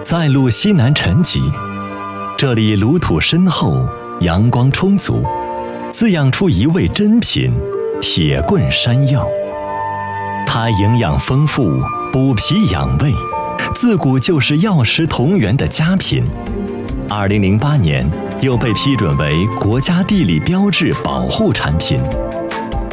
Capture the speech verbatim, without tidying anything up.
在路西南陈集，这里炉土深厚，阳光充足，滋养出一味珍品铁棍山药。它营养丰富，补脾养胃，自古就是药食同源的佳品。二零零八年又被批准为国家地理标志保护产品。